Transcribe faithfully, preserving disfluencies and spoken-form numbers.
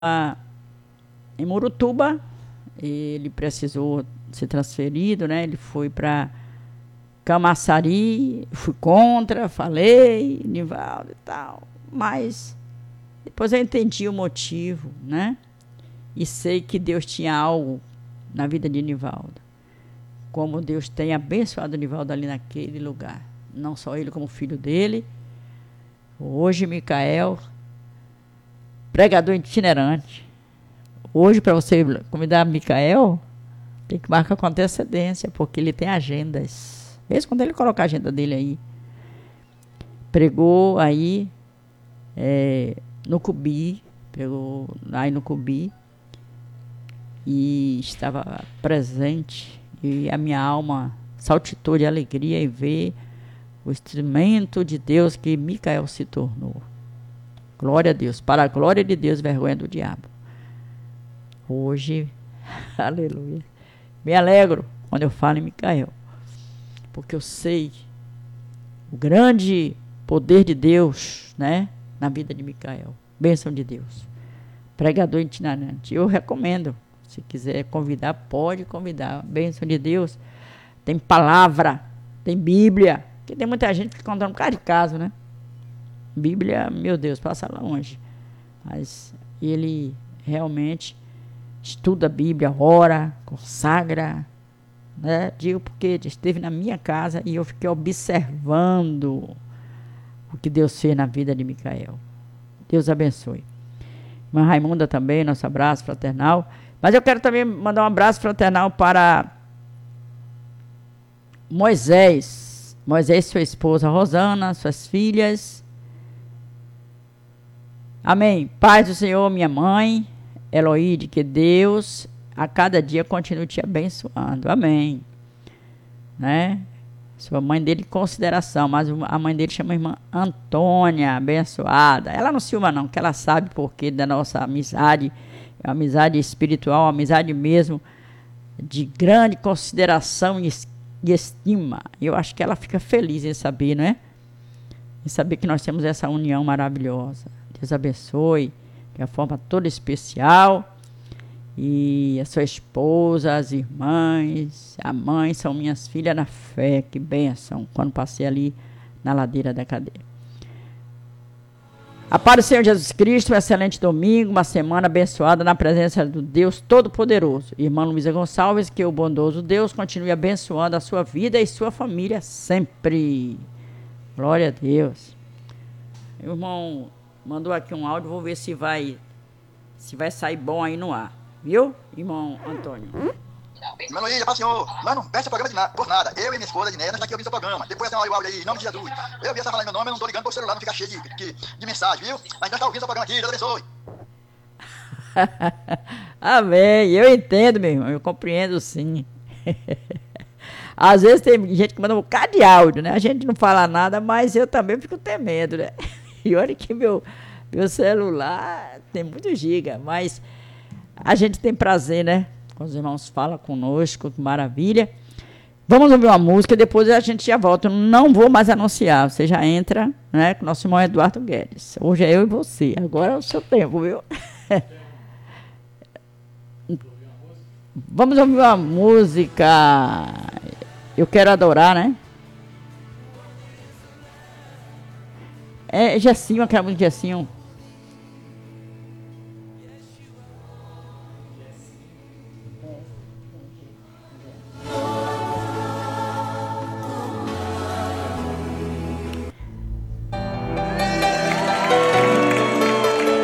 ah, em Murutuba, ele precisou ser transferido, né? Ele foi para Camaçari, fui contra, falei, Nivaldo e tal, mas depois eu entendi o motivo, né? E sei que Deus tinha algo na vida de Nivaldo. Como Deus tem abençoado Nivaldo ali naquele lugar. Não só ele, como o filho dele. Hoje, Micael, pregador itinerante. Hoje, para você convidar Micael, tem que marcar com antecedência, porque ele tem agendas. Mesmo quando ele colocar a agenda dele aí. Pregou aí é, no Cubi, pregou aí no Cubi, e estava presente, e a minha alma saltitou de alegria em ver o instrumento de Deus que Micael se tornou. Glória a Deus, para a glória de Deus, vergonha do diabo. Hoje, aleluia, me alegro quando eu falo em Micael, porque eu sei o grande poder de Deus, né, na vida de Micael. Bênção de Deus, pregador itinerante. Eu recomendo, se quiser convidar, pode convidar. Bênção de Deus, tem palavra, tem Bíblia, porque tem muita gente que conta um bocado de caso, né? Bíblia, meu Deus, passa longe, mas ele realmente estuda a Bíblia, ora, consagra, né? Digo porque esteve na minha casa e eu fiquei observando o que Deus fez na vida de Micael. Deus abençoe. Irmã Raimunda também, nosso abraço fraternal. Mas eu quero também mandar um abraço fraternal para Moisés. Moisés, sua esposa Rosana, suas filhas. Amém. Paz do Senhor, minha mãe, Eloíde, que Deus a cada dia continue te abençoando. Amém. Né? Sua mãe dele em consideração, mas a mãe dele chama a irmã Antônia, abençoada. Ela não ciúma não, que ela sabe porque da nossa amizade, amizade espiritual, amizade mesmo, de grande consideração e estima. Eu acho que ela fica feliz em saber, não é? Em saber que nós temos essa união maravilhosa. Deus abençoe de uma forma toda especial. E a sua esposa, as irmãs, a mãe são minhas filhas na fé. Que bênção, quando passei ali na ladeira da cadeira. A paz do Senhor Jesus Cristo, um excelente domingo, uma semana abençoada na presença do Deus Todo-Poderoso. Irmã Luísa Gonçalves, que o bondoso Deus continue abençoando a sua vida e sua família sempre. Glória a Deus. O irmão mandou aqui um áudio, vou ver se vai, se vai sair bom aí no ar. Viu, irmão Antônio? Irmão Luiz, paz do Senhor. Mas não peça programa de nada, por nada. Eu e minha esposa, Diné, nós está aqui ouvindo seu programa. Depois tem um áudio aí, em nome de Jesus. Eu vi essa falando meu nome, eu não estou ligando para o celular, não fica cheio de, de, de mensagem, viu? Mas nós estamos ouvindo seu programa aqui, Deus abençoe. Amém. Eu entendo, meu irmão, eu compreendo sim. Às vezes tem gente que manda um bocado de áudio, né? A gente não fala nada, mas eu também fico temendo, né? E olha que meu, meu celular tem muito giga, mas a gente tem prazer, né? Quando os irmãos falam conosco, que maravilha. Vamos ouvir uma música e depois a gente já volta. Eu não vou mais anunciar, você já entra, né? Com o nosso irmão Eduardo Guedes. Hoje é eu e você, agora é o seu tempo, viu? Vamos ouvir uma música. Eu quero adorar, né? É Gessinho, aquela música de Gessinho.